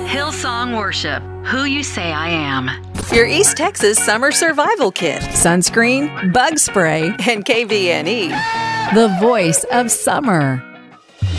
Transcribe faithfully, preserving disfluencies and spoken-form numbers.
Hillsong Worship, Who You Say I Am. Your East Texas Summer Survival Kit. Sunscreen, bug spray, and K V N E. The voice of summer.